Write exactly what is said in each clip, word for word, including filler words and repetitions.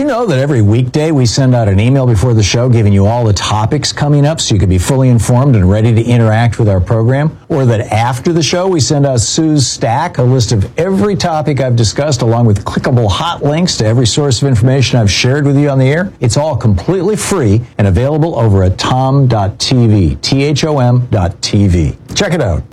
you know that every weekday we send out an email before the show giving you all the topics coming up so you can be fully informed and ready to interact with our program? Or that after the show we send out Sue's Stack, a list of every topic I've discussed along with clickable hot links to every source of information I've shared with you on the air? It's all completely free and available over at tom dot t v, T H O M dot T V. Check it out.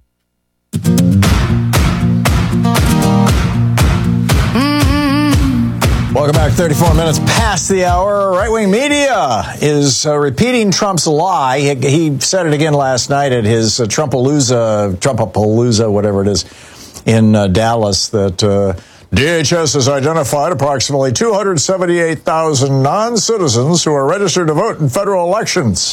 Welcome back. thirty-four minutes past the hour. Right-wing media is uh, repeating Trump's lie. He, he said it again last night at his uh, Trumpalooza, Trumpapalooza, whatever it is, in uh, Dallas, that uh, D H S has identified approximately two hundred seventy-eight thousand non-citizens who are registered to vote in federal elections.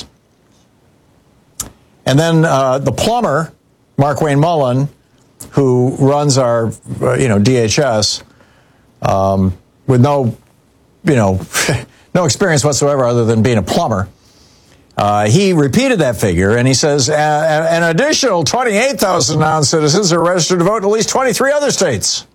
And then uh, the plumber, Mark Wayne Mullen, who runs our, uh, you know, D H S, um, with no, you know, no experience whatsoever other than being a plumber. Uh, he repeated that figure, and he says uh, an additional twenty-eight thousand non-citizens are registered to vote in at least twenty-three other states.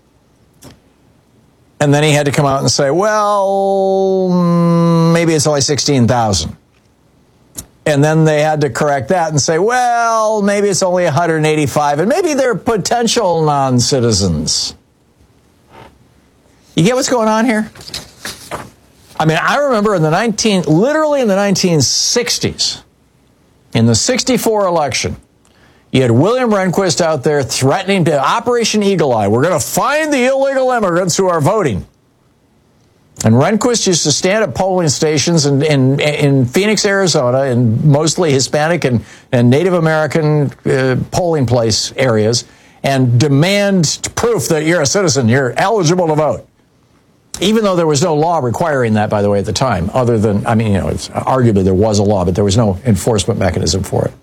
And then he had to come out and say, well, maybe it's only sixteen thousand. And then they had to correct that and say, well, maybe it's only one hundred eighty-five, and maybe they're potential non-citizens. You get what's going on here? I mean, I remember in the nineteen, literally in the nineteen sixties, in the sixty-four election, you had William Rehnquist out there threatening to Operation Eagle Eye. We're going to find the illegal immigrants who are voting. And Rehnquist used to stand at polling stations in, in, in Phoenix, Arizona, in mostly Hispanic and, and Native American uh, polling place areas, and demand proof that you're a citizen, you're eligible to vote. Even though there was no law requiring that, by the way, at the time, other than, I mean, you know, it's, arguably there was a law, but there was no enforcement mechanism for it.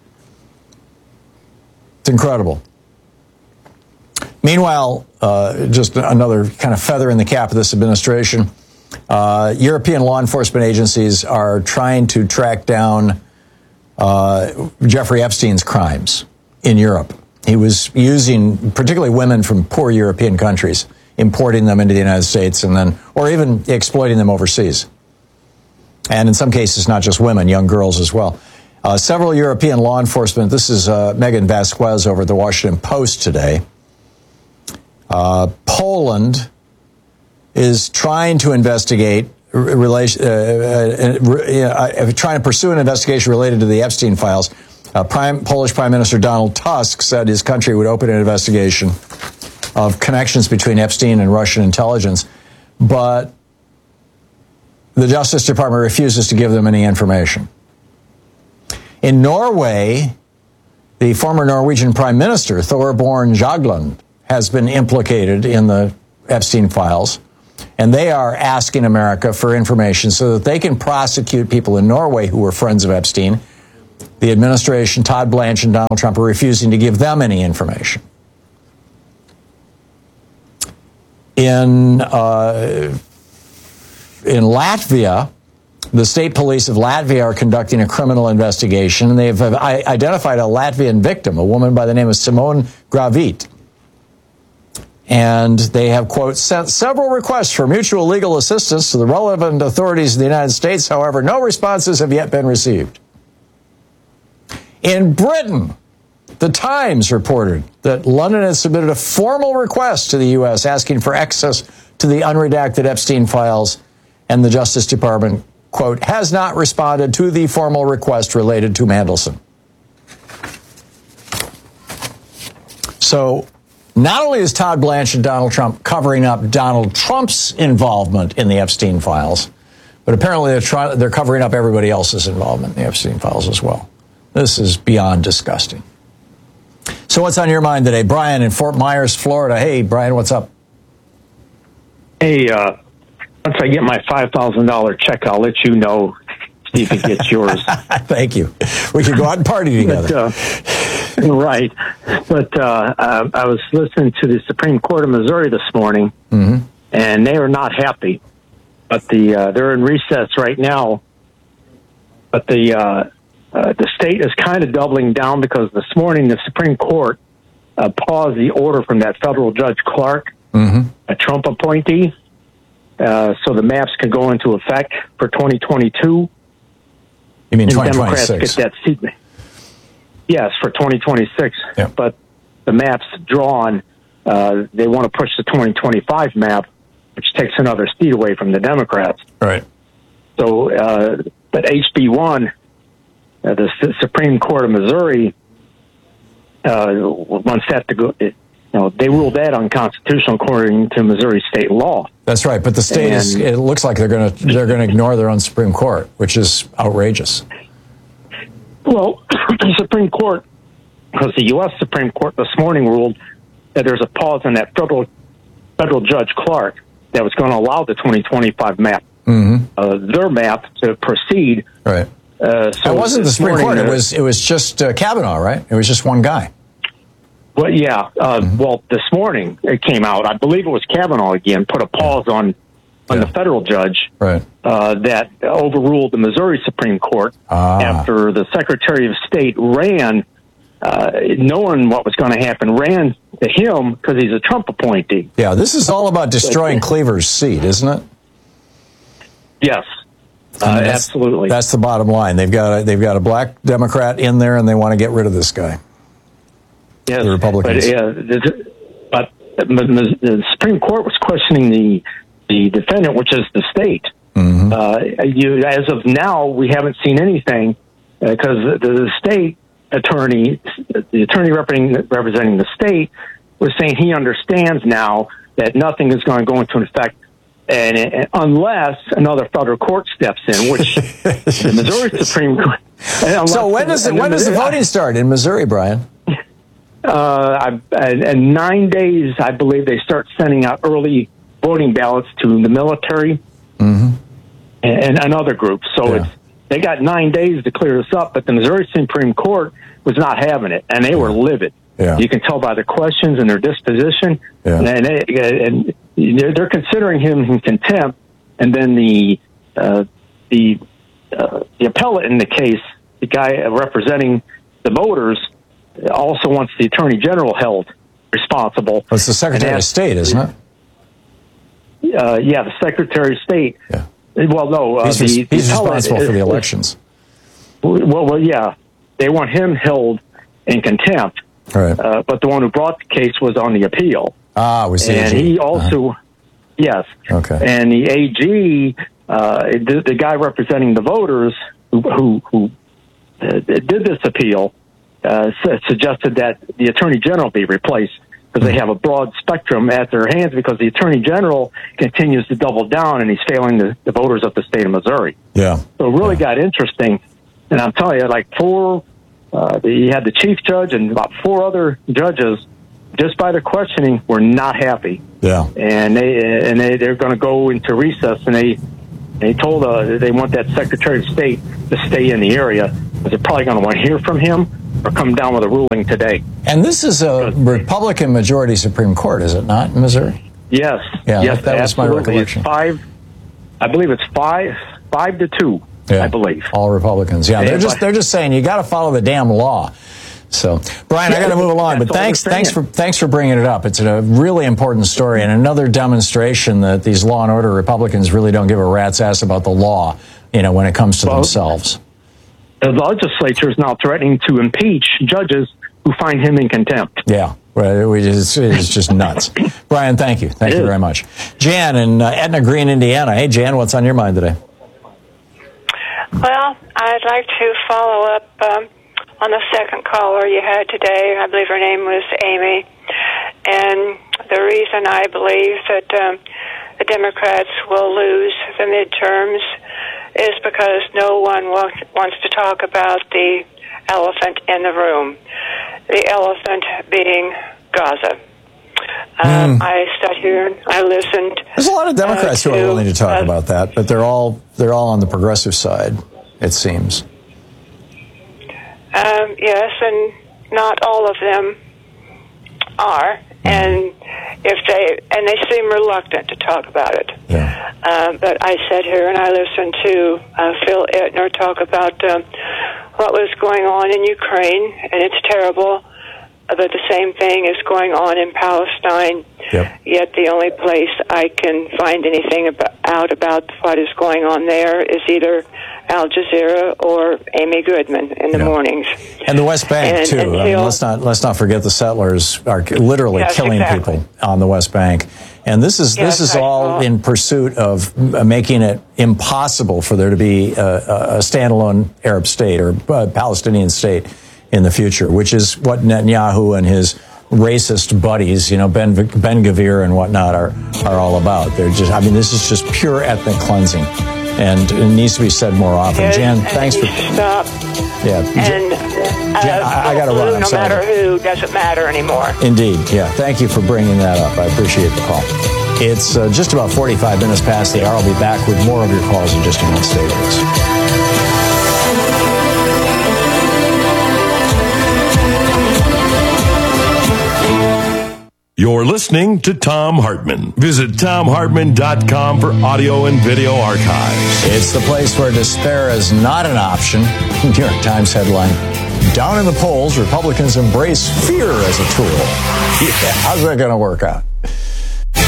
It's incredible. Meanwhile, uh, just another kind of feather in the cap of this administration, uh, European law enforcement agencies are trying to track down uh, Jeffrey Epstein's crimes in Europe. He was using particularly women from poor European countries, importing them into the United States, and then, or even exploiting them overseas. And in some cases, not just women, young girls as well. Uh, several European law enforcement, this is uh, Megan Vasquez over at the Washington Post today. Uh, Poland is trying to investigate, relation, uh, uh, uh, trying to pursue an investigation related to the Epstein files. Uh, Prime, Polish Prime Minister Donald Tusk said his country would open an investigation of connections between Epstein and Russian intelligence, but the Justice Department refuses to give them any information. In Norway, the former Norwegian Prime Minister, Thorbjørn Jagland, has been implicated in the Epstein files, and they are asking America for information so that they can prosecute people in Norway who were friends of Epstein. The administration, Todd Blanche and Donald Trump, are refusing to give them any information. In uh, in Latvia, the state police of Latvia are conducting a criminal investigation, and they've identified a Latvian victim, a woman by the name of Simone Gravit. And they have, quote, sent several requests for mutual legal assistance to the relevant authorities in the United States. However, no responses have yet been received. In Britain, The Times reported that London had submitted a formal request to the U S asking for access to the unredacted Epstein files, and the Justice Department, quote, has not responded to the formal request related to Mandelson. So not only is Todd Blanche and Donald Trump covering up Donald Trump's involvement in the Epstein files, but apparently they're, try- they're covering up everybody else's involvement in the Epstein files as well. This is beyond disgusting. So what's on your mind today? Brian in Fort Myers, Florida. Hey, Brian, what's up? Hey, uh, once I get my five thousand dollars check, I'll let you know, see if it gets yours. Thank you. We could go out and party together. But, uh, right. But uh, uh, I was listening to the Supreme Court of Missouri this morning, mm-hmm. and they are not happy. But the uh, they're in recess right now. But the uh, uh, the state is kind of doubling down because this morning the Supreme Court uh, paused the order from that federal Judge Clark, mm-hmm. a Trump appointee, uh, so the maps can go into effect for twenty twenty-two. You mean and twenty Democrats twenty-six? get that seat. Yes, for twenty twenty-six. Yeah. But the maps drawn, uh, they want to push the twenty twenty-five map, which takes another seat away from the Democrats. Right. So, uh, but H B one, uh, the S- Supreme Court of Missouri, uh, wants that to go. It, you know, they ruled that unconstitutional according to Missouri state law. That's right. But the state And- is. It looks like they're going to they're going to ignore their own Supreme Court, which is outrageous. Well, the Supreme Court, because the U S Supreme Court this morning ruled that there's a pause on that federal federal Judge Clark that was going to allow the twenty twenty-five map, mm-hmm. uh, their map, to proceed. Right. Uh, so it wasn't the this Supreme morning, Court. It uh, was it was just uh, Kavanaugh, right? It was just one guy. Well, yeah. Uh, Mm-hmm. Well, this morning it came out. I believe it was Kavanaugh again put a pause on on Yeah. the federal judge Right. uh, that overruled the Missouri Supreme Court Ah. after the Secretary of State ran, uh, knowing what was going to happen, ran to him because he's a Trump appointee. Yeah. This is all about destroying Cleaver's seat, isn't it? Yes, uh, I mean, that's- absolutely. That's the bottom line. They've got a, they've got a black Democrat in there, and they want to get rid of this guy. Yes, the Republicans. But, uh, the, but the, the Supreme Court was questioning the the defendant, which is the state. Mm-hmm. Uh, you, as of now, we haven't seen anything because uh, the, the state attorney, the attorney representing, representing the state, was saying he understands now that nothing is going to go into effect, and, and unless another federal court steps in, which the Missouri Supreme Court. So when does it, when does the voting start in Missouri, Brian? Uh, I, in nine days, I believe they start sending out early voting ballots to the military Mm-hmm. and, and other groups. So Yeah. it's they got nine days to clear this up, but the Missouri Supreme Court was not having it, and they were livid. Yeah. You can tell by their questions and their disposition, Yeah. and, they, and they're considering him in contempt. And then the uh, the uh, the appellate in the case, the guy representing the voters, also wants the Attorney General held responsible. Well, it's the Secretary And of State, isn't it? Uh, yeah, the Secretary of State. Yeah. Well, no, uh, He's, the, res- he's the appellate responsible for the is- elections. Well, well, yeah, they want him held in contempt. Right. Uh, but the one who brought the case was on the appeal, Ah, it was the and A G. he also, Uh-huh. yes, Okay. and the A G, uh, the, the guy representing the voters who who, who uh, did this appeal, uh, su- suggested that the Attorney General be replaced because they have a broad spectrum at their hands because the Attorney General continues to double down and he's failing the, the voters of the state of Missouri. Yeah. So it really Yeah. got interesting. And I'm telling you, like four, uh, you had the chief judge and about four other judges, just by their questioning, were not happy. Yeah. And they and they they're going to go into recess. And they they told uh, they want that Secretary of State to stay in the area because they're probably going to want to hear from him or come down with a ruling today. And this is a Republican majority Supreme Court, is it not, in Missouri? Yes. Yeah, yes, that- that was my absolutely. recollection. It's five. I believe it's five five to two. Yeah. I believe. All Republicans. Yeah, Yeah, they're just but- they're just saying you got to follow the damn law. So, Brian, I got to move along, but That's all thanks they're thanks for saying. thanks for bringing it up. It's a really important story and another demonstration that these law and order Republicans really don't give a rat's ass about the law, you know, when it comes to Well, themselves. The legislature is now threatening to impeach judges who find him in contempt. Yeah. Well, it is, it's just nuts. Brian, thank you. Thank It you is. very much. Jan in uh, Etna Green, Indiana. Hey, Jan, what's on your mind today? Well, I'd like to follow up um, on the second caller you had today. I believe her name was Amy. And the reason I believe that um, the Democrats will lose the midterms is because no one wa- wants to talk about the elephant in the room, the elephant being Gaza. Um, Mm. I sat here and I listened. There's a lot of Democrats uh, who are to, willing to talk uh, about that, but they're all they're all on the progressive side, it seems. Um, yes, and not all of them are, and if they and they seem reluctant to talk about it. Yeah. Uh, but I sat here and I listened to uh, Phil Ittner talk about um, what was going on in Ukraine, and it's terrible. that the same thing is going on in Palestine. Yep. Yet the only place I can find anything about, out about what is going on there is either Al Jazeera or Amy Goodman in the yeah. mornings. And the West Bank and, too. Until, I mean, let's not let's not forget the settlers are literally yes, killing exactly. people on the West Bank. And this is yes, this is I all saw. in pursuit of making it impossible for there to be a, a standalone Arab state or a Palestinian state in the future, which is what Netanyahu and his racist buddies, you know, Ben Ben Gvir and whatnot, are are all about. They're just, I mean, this is just pure ethnic cleansing, and it needs to be said more often. Yes, Jan, and thanks for stop. Yeah, And uh, Jan, I, I got to run. I'm no sorry. matter who, doesn't matter anymore. Indeed, yeah. Thank you for bringing that up. I appreciate the call. It's uh, just about forty-five minutes past the hour. I'll be back with more of your calls in just a minute. Stay with us. You're listening to Thom Hartmann. Visit Thom Hartmann dot com for audio and video archives. It's the place where despair is not an option. New York Times headline: down in the polls, Republicans embrace fear as a tool. Yeah, how's that going to work out?